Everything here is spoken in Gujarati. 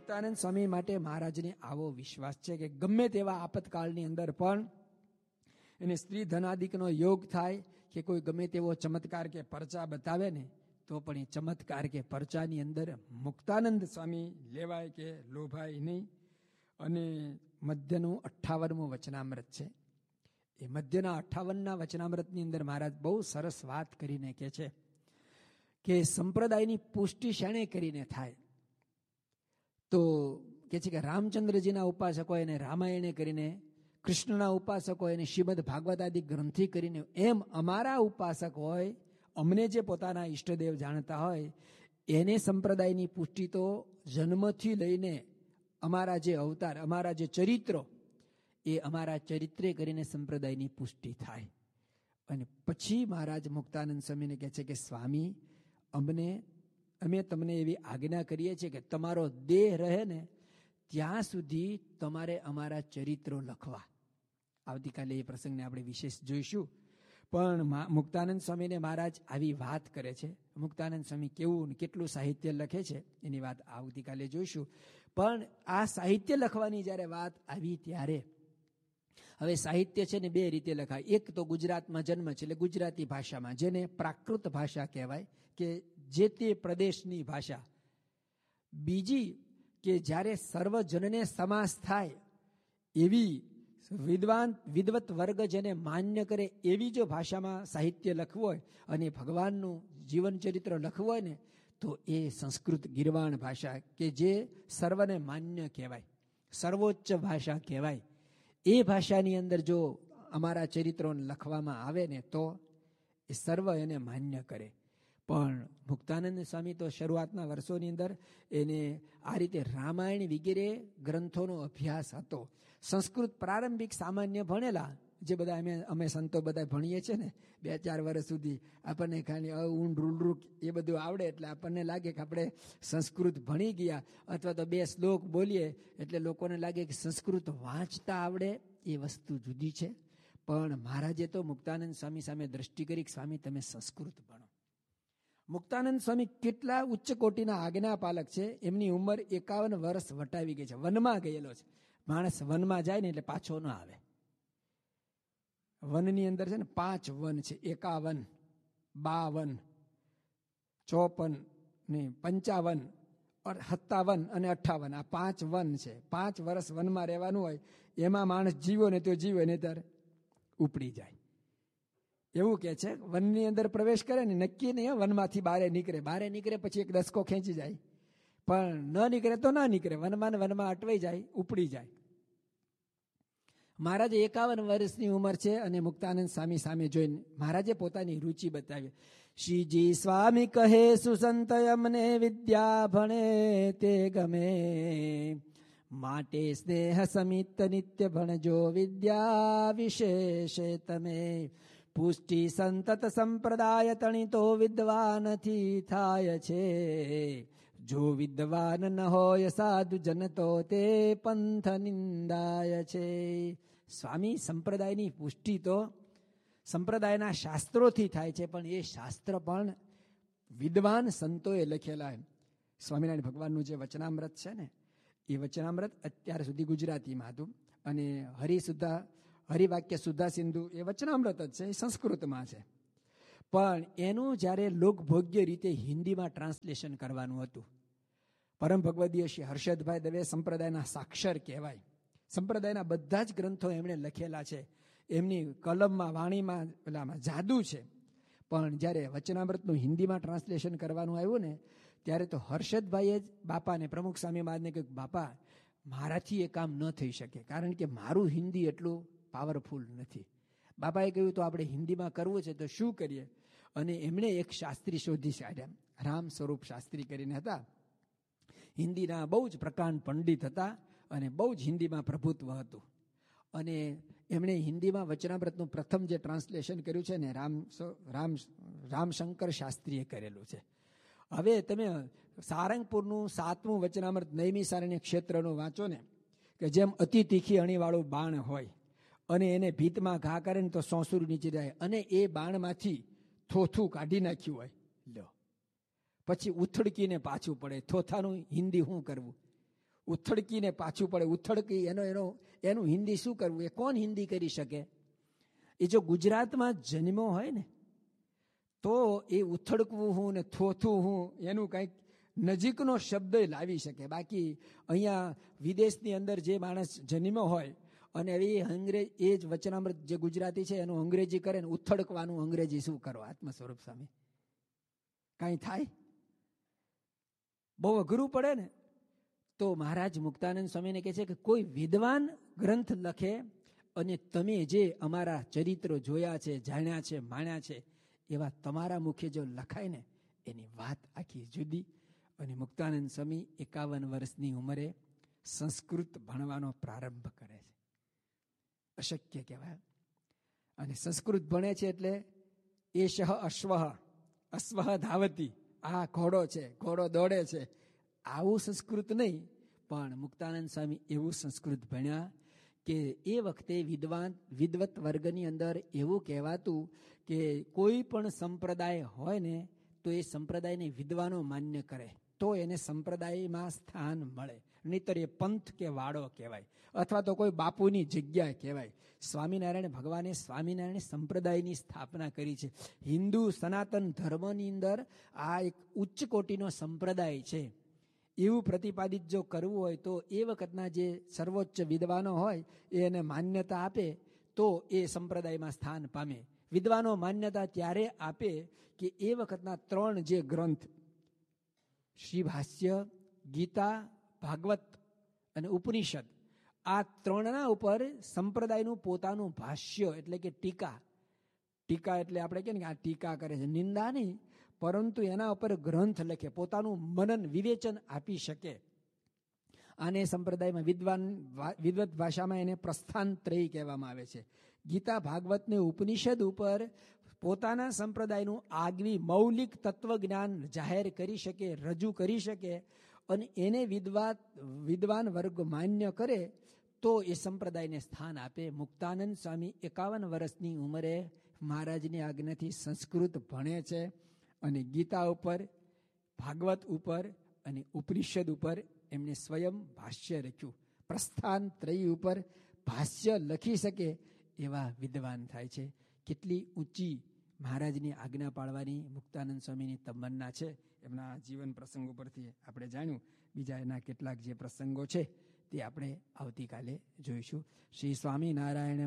મુક્તાનંદ સ્વામી માટે મહારાજને આવો વિશ્વાસ છે કે ગમે તેવા આપતકાળની અંદર પણ એને સ્ત્રી ધનાદિકનો યોગ થાય કે કોઈ ગમે તેવો ચમત્કાર કે પરચા બતાવે ને તો પણ એ ચમત્કાર કે પરચાની અંદર મુક્તાનંદ સ્વામી લેવાય કે લોભાય નહીં. અને મધ્યનું 58મું વચનામૃત છે. એ મધ્યના 58ના વચનામૃતની અંદર મહારાજ બહુ સરસ વાત કરીને કહે છે કે સંપ્રદાયની પુષ્ટિ શેણે કરીને થાય. તો કહે છે કે રામચંદ્રજીના ઉપાસકો એને રામાયણે કરીને, કૃષ્ણના ઉપાસકો એને શ્રીમદ ભાગવત આદિ ગ્રંથિ કરીને, એમ અમારા ઉપાસક હોય, અમને જે પોતાના ઈષ્ટદેવ જાણતા હોય એને સંપ્રદાયની પુષ્ટિ તો જન્મથી લઈને અમારા જે અવતાર, અમારા જે ચરિત્રો, એ અમારા ચરિત્રે કરીને સંપ્રદાયની પુષ્ટિ થાય. અને પછી મહારાજ મુક્તાનંદ સ્વામીને કહે છે કે સ્વામી, અમે તમને એવી આજ્ઞા કરીએ છીએ કે તમારો દેહ રહે ને ત્યાં સુધી તમારે અમારા ચરિત્રો લખવા. આવતીકાલે એ પ્રસંગને આપણે વિશેષ જોઈશું. પણ મુક્તાનંદ સ્વામીને મહારાજ આવી વાત કરે છે. મુક્તાનંદ સ્વામી કેવું કેટલું સાહિત્ય લખે છે એની વાત આવતીકાલે જોઈશું. પણ આ સાહિત્ય લખવાની જ્યારે વાત આવી ત્યારે હવે સાહિત્ય છે ને બે રીતે લખાય. એક તો ગુજરાતમાં જન્મ છે એટલે ગુજરાતી ભાષામાં, જેને પ્રાકૃત ભાષા કહેવાય કે જે તે પ્રદેશની ભાષા. બીજી કે જ્યારે સર્વજનને સમાસ થાય એવી વિદ્વત વર્ગ જેને માન્ય કરે એવી જો ભાષામાં સાહિત્ય લખવું હોય અને ભગવાનનું જીવન ચરિત્ર લખવું હોય ને તો એ સંસ્કૃત ગિરવાણ ભાષા કે જે સર્વને માન્ય કહેવાય, સર્વોચ્ચ ભાષા કહેવાય. એ ભાષાની અંદર જો અમારા ચરિત્રો લખવામાં આવે ને તો એ સર્વ એને માન્ય કરે. પણ મુક્તાનંદ સ્વામી તો શરૂઆતના વર્ષોની અંદર એને આ રીતે રામાયણ વગેરે ગ્રંથોનો અભ્યાસ હતો. સંસ્કૃત પ્રારંભિક સામાન્ય ભણેલા, જે બધા અમે સંતો બધા ભણીએ છીએ ને 2-4 વર્ષ સુધી, આપણને ખાલી ઊંડ રૂલરૂક એ બધું આવડે એટલે આપણને લાગે કે આપણે સંસ્કૃત ભણી ગયા, અથવા તો 2 શ્લોક બોલીએ એટલે લોકોને લાગે કે સંસ્કૃત વાંચતા આવડે. એ વસ્તુ જુદી છે. પણ મહારાજે તો મુક્તાનંદ સ્વામી સામે દ્રષ્ટિ કરી કે સ્વામી તમે સંસ્કૃત ભણો. મુક્તાનંદ સ્વામી કેટલા ઉચ્ચ કોટીના આજ્ઞાપાલક છે. એમની ઉંમર 51 વર્ષ વટાવી ગઈ છે. વનમાં ગયેલો છે. માણસ વનમાં જાય ને એટલે પાછો ન આવે. વનની અંદર છે ને 5 વન છે, 51, 52, 54 ને 55, 57 અને 58. આ 5 વન છે. 5 વર્ષ વનમાં રહેવાનું હોય. એમાં માણસ જીવો ને તો જીવે, ને ત્યારે ઉપડી જાય. એવું કે છે વનની અંદર પ્રવેશ કરે ને નક્કી નહીં વનમાંથી બહાર નીકળે પછી એક દસકો ખેંચી જાય, પણ ન નીકળે તો ના નીકળે, વનમાં અટવાઈ જાય, ઉપડી જાય. મહારાજે 51 વર્ષની ઉંમર છે અને મુક્તાનંદ સ્વામી સામે જોઈને મહારાજે પોતાની રુચિ બતાવી. શ્રીજી સ્વામી કહે સુસંત અમને વિદ્યા ભણે તે ગમે, માટે સ્નેહ સમિત નિત્ય ભણજો વિદ્યા વિશેષે તમે. પુષ્ટિ સંતત સંપ્રદાય તણીતો વિદ્વાનથી થાય છે, જો વિદ્વાન ન હોય સાધુ જન તો તે પંથ નિંદાય છે. સ્વામી, સંપ્રદાયની પુષ્ટિ તો સંપ્રદાયના શાસ્ત્રોથી થાય છે, પણ એ શાસ્ત્ર પણ વિદ્વાન સંતોએ લખેલા. સ્વામિનારાયણ ભગવાનનું જે વચનામૃત છે ને એ વચનામૃત અત્યાર સુધી ગુજરાતીમાં હતું, અને હરિવાક્ય સુધા સિંધુ એ વચનામૃત જ છે, એ સંસ્કૃતમાં છે. પણ એનું જ્યારે લોકભોગ્ય રીતે હિન્દીમાં ટ્રાન્સલેશન કરવાનું હતું. પરમ ભગવદીય શ્રી હર્ષદભાઈ દવે સંપ્રદાયના સાક્ષર કહેવાય. સંપ્રદાયના બધા જ ગ્રંથો એમણે લખેલા છે. એમની કલમમાં, વાણીમાં, પેલામાં જાદુ છે. પણ જ્યારે વચનામૃતનું હિન્દીમાં ટ્રાન્સલેશન કરવાનું આવ્યું ને ત્યારે તો હર્ષદભાઈએ જ બાપાને, પ્રમુખ સ્વામી મહારાજને કહ્યું, બાપા મારાથી એ કામ ન થઈ શકે, કારણ કે મારું હિન્દી એટલું પાવરફુલ નથી. બાપાએ કહ્યું તો આપણે હિન્દીમાં કરવું છે તો શું કરીએ? અને એમણે એક શાસ્ત્રી શોધી કાઢ્યા, રામ સ્વરૂપ શાસ્ત્રી કરીને હતા. હિન્દીના બહુ જ પ્રકાંડ પંડિત હતા અને બહુ જ હિન્દીમાં પ્રભુત્વ હતું. અને એમણે હિન્દીમાં વચનામૃતનું પ્રથમ જે ટ્રાન્સલેશન કર્યું છે ને રામશંકર શાસ્ત્રીએ કરેલું છે. હવે તમે સારંગપુરનું 7મું વચનામૃત નૈમિષારણ્ય ક્ષેત્રનું વાંચો ને, કે જેમ અતિ તીખી અણીવાળું બાણ હોય અને એને ભીતમાં ઘા કરે ને તો સોંસુર નીચે જાય, અને એ બાણમાંથી થોથું કાઢી નાખ્યું હોય, લો પછી ઉથડકીને પાછું પડે. થોથાનું હિન્દી શું કરવું? ઉથડકીને પાછું પડે. ઉથડકી એનું હિન્દી શું કરવું? એ કોણ હિન્દી કરી શકે? એ જો ગુજરાતમાં જન્મ્યો હોય ને તો એ ઉથડકવું હું ને થોથું હું એનું કંઈક નજીકનો શબ્દ લાવી શકે. બાકી અહીંયા વિદેશની અંદર જે માણસ જન્મ્યો હોય અને એ જ વચનામૃત જે ગુજરાતી છે એનું અંગ્રેજી કરે ને ઉથડકવાનું અંગ્રેજી શું કરો આત્મ સ્વરૂપ સામે? કાંઈ થાય? બહુ અઘરું પડે ને. તો મહારાજ મુક્તાનંદ સ્વામીને કહે છે કે કોઈ વિદ્વાન ગ્રંથ લખે અને તમે જે અમારા ચરિત્રો જોયા છે, જાણ્યા છે, માણ્યા છે એવા તમારા મુખે જો લખાય ને એની વાત આખી જુદી. અને મુક્તાનંદ સ્વામી 51 વર્ષની ઉંમરે સંસ્કૃત ભણવાનો પ્રારંભ કરે છે. અશક્ય કહેવાય. અને સંસ્કૃત ભણે છે એટલે એશઃ અશ્વઃ ધાવતી, આ ઘોડો છે, ઘોડો દોડે છે, આવું સંસ્કૃત નહીં. પણ મુક્તાનંદ સ્વામી એવું સંસ્કૃત ભણ્યા કે એ વખતે વિદ્વત વર્ગની અંદર એવું કહેવાતું કે કોઈ પણ સંપ્રદાય હોય ને તો એ સંપ્રદાયને વિદ્વાનો માન્ય કરે તો એને સંપ્રદાયમાં સ્થાન મળે, નહીતર એ પંથ કે વાડો કહેવાય અથવા તો કોઈ બાપુની જગ્યા કહેવાય. સ્વામિનારાયણ ભગવાને સ્વામિનારાયણ સંપ્રદાયની સ્થાપના કરી છે. હિન્દુ સનાતન ધર્મની અંદર આ એક ઉચ્ચ કોટીનો સંપ્રદાય છે એવું પ્રતિપાદિત જો કરવું હોય તો એ વખતના જે સર્વોચ્ચ વિદ્વાનો હોય એને માન્યતા આપે તો એ સંપ્રદાયમાં સ્થાન પામે. વિદ્વાનો માન્યતા ત્યારે આપે કે એ વખતના 3 જે ગ્રંથ શ્રી ભાષ્ય, ગીતા, ભાગવત અને ઉપનિષદ, આ 3ના ઉપર સંપ્રદાયનું પોતાનું ભાષ્ય એટલે કે ટીકા. ટીકા એટલે આપણે કહીએ ને આ ટીકા કરે છે, નિંદા નહીં, પરંતુ એના ઉપર ગ્રંથ લખે, પોતાનું મનન વિવેચન આપી શકે. આને સંપ્રદાયમાં વિદ્વત ભાષામાં એને પ્રસ્થાનત્રયી કહેવામાં આવે છે. ગીતા, ભાગવત ને ઉપનિષદ ઉપર પોતાના સંપ્રદાયનું આગવી મૌલિક તત્વજ્ઞાન જાહેર કરી શકે, રજૂ કરી શકે અને એને વિદ્વાન વર્ગ માન્ય કરે તો એ સંપ્રદાયને સ્થાન આપે. મુક્તાનંદ સ્વામી 51 વર્ષની ઉંમરે મહારાજની આજ્ઞાથી સંસ્કૃત ભણે છે અને ગીતા ઉપર, ભાગવત ઉપર અને ઉપનિષદ ઉપર એમને સ્વયં ભાષ્ય લખ્યું. પ્રસ્થાનત્રયી ઉપર ભાષ્ય લખી શકે એવા વિદ્વાન થાય છે. કેટલી ઊંચી મહારાજની આજ્ઞા પાળવાની મુક્તાનંદ સ્વામીની તમન્ના છે એમના જીવન પ્રસંગો પરથી આપણે જાણ્યું. બીજા એના કેટલાક જે પ્રસંગો છે તે આપણે આવતીકાલે જોઈશું. શ્રી સ્વામિનારાયણ